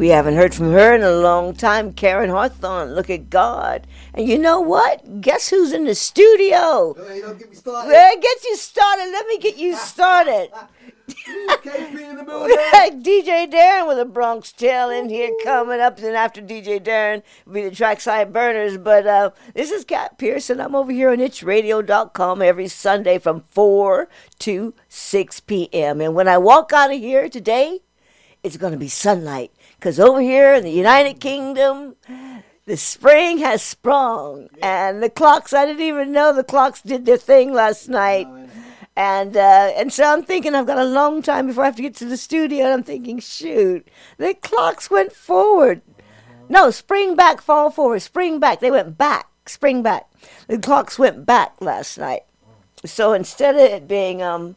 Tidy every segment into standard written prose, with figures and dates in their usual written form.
We haven't heard from her in a long time. Karen Hawthorne, look at God. And you know what? Guess who's in the studio? Hey, don't get me started. Get you started. Let me get you started. KP in the building. DJ Darren with a Bronx Tale in here coming up. Then after DJ Darren will be the Trackside Burners. But this is Kat Pearson. I'm over here on itchradio.com every Sunday from 4 to 6 p.m. And when I walk out of here today, it's going to be sunlight. Because over here in the United Kingdom, the spring has sprung. And the clocks, I didn't even know the clocks did their thing last night. And so I'm thinking I've got a long time before I have to get to the studio. And I'm thinking, shoot, the clocks went forward. No, spring back, fall forward, spring back. They went back, spring back. The clocks went back last night. So instead of it being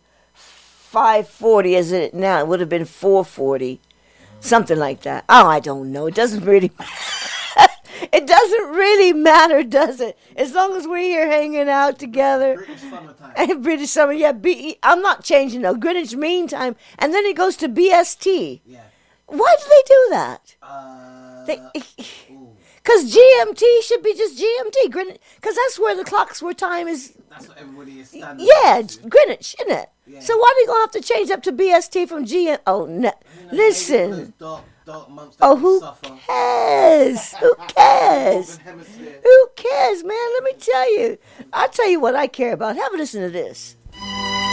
5:40 as it now, it would have been 4:40, something like that. Oh, I don't know. It doesn't really It doesn't really matter, does it? As long as we're here hanging out together. British summertime. And British summer, yeah. I'm not changing, though. Greenwich Mean Time. And then it goes to BST. Yeah. Why do they do that? Because GMT should be just GMT. Greenwich, because that's where the clocks where time is. That's what everybody is standing. Yeah, it's Greenwich, isn't it? Yeah. So why are they going to have to change up to BST from GM? Oh, no. Listen. Dark months Oh, who suffer. cares? Who cares? Northern Hemisphere. Who cares, man? Let me tell you. I'll tell you what I care about. Have a listen to this.